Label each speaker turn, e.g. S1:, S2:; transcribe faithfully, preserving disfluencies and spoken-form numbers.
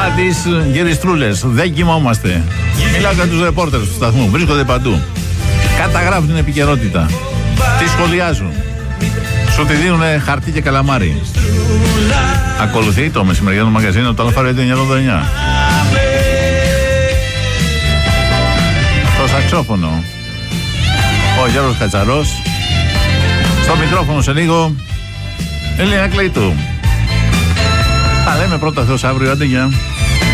S1: τις γυριστρούλες. Δεν κοιμόμαστε. Μιλάω για τους ρεπόρτερ του σταθμού. Βρίσκονται παντού. Καταγράφουν την επικαιρότητα. Τι σχολιάζουν. Σου τη δίνουν χαρτί και καλαμάρι. Ακολουθεί το μεσημεριανό μαγαζίνο του Αλφα Radio εννιακόσια ογδόντα εννιά. Στο σαξόφωνο ο Γιώργος Κατσαρός. Στο μικρόφωνο σε λίγο Ελένα Κλεϊτού. Θα λέμε πρώτα Θεός αύριο. Άντε γεια.